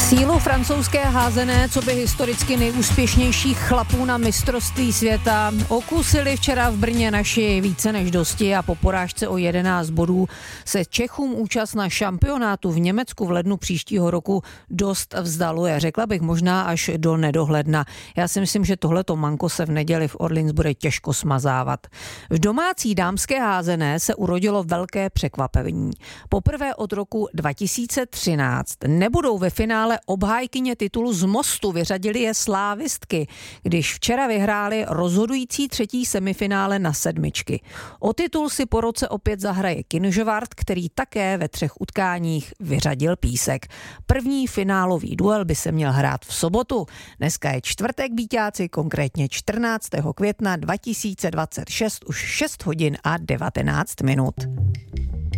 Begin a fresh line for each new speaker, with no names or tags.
Sílu francouzské házené, co by historicky nejúspěšnějších chlapů na mistrovství světa, okusili včera v Brně naši více než dosti a po porážce o 11 bodů se Čechům účast na šampionátu v Německu v lednu příštího roku dost vzdaluje. Řekla bych možná až do nedohledna. Já si myslím, že tohleto manko se v neděli v Orleans bude těžko smazávat. V domácí dámské házené se urodilo velké překvapení. Poprvé od roku 2013 nebudou ve finále obhájkyně titulu z Mostu, vyřadili je slávistky, když včera vyhráli rozhodující třetí semifinále na sedmičky. O titul si po roce opět zahraje Kynžvart, který také ve 3 utkáních vyřadil Písek. První finálový duel by se měl hrát v sobotu. Dneska je čtvrtek, býťáci, konkrétně 14. května 2026, už 6 hodin a 19 minut.